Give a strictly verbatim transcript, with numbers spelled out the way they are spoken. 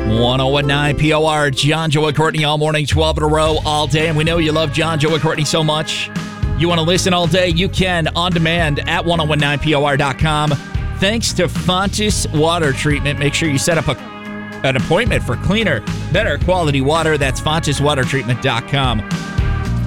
one oh one point nine P O R, John, Joe, and Courtney all morning, twelve in a row, all day. And we know you love John, Joe, and Courtney so much. You want to listen all day? You can on demand at ten nineteen P O R dot com. Thanks to Fontis Water Treatment. Make sure you set up a, an appointment for cleaner, better quality water. That's fontis water treatment dot com.